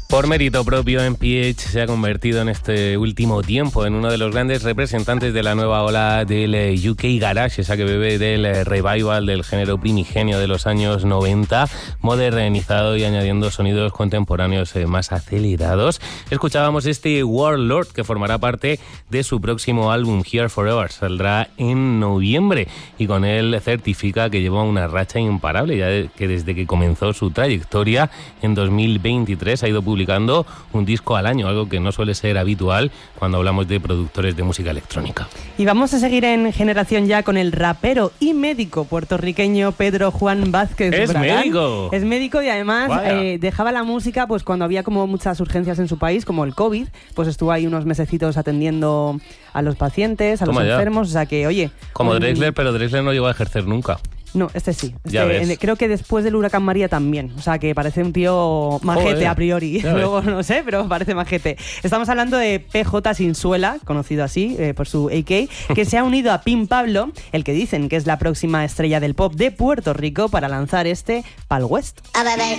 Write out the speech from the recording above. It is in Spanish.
Por mérito propio, NPH se ha convertido en este último tiempo en uno de los grandes representantes de la nueva ola del UK Garage, esa que bebe del revival del género primigenio de los años 90, modernizado y añadiendo sonidos contemporáneos más acelerados. Escuchábamos este Warlord, que formará parte de su próximo álbum Here Forever. Saldrá en noviembre y con él certifica que lleva una racha imparable, ya que desde que comenzó su trayectoria en 2023 ha ido publicando un disco al año, algo que no suele ser habitual cuando hablamos de productores de música electrónica. Y vamos a seguir en generación ya con el rapero y médico puertorriqueño Pedro Juan Vázquez. ¡Es Bragán. médico! Es médico y además dejaba la música pues cuando había como muchas urgencias en su país, como el COVID, pues estuvo ahí unos mesecitos atendiendo a los pacientes, a los enfermos, o sea que, oye... Como Drexler, pero Drexler no llegó a ejercer nunca. No, este sí. Ya ves. Creo que después del huracán María también. O sea, que parece un tío majete. Joder, a priori. Luego no sé, pero parece majete. Estamos hablando de PJ Sinsuela, conocido así por su AK, que se ha unido a Pim Pablo, el que dicen que es la próxima estrella del pop de Puerto Rico, para lanzar este Pal West.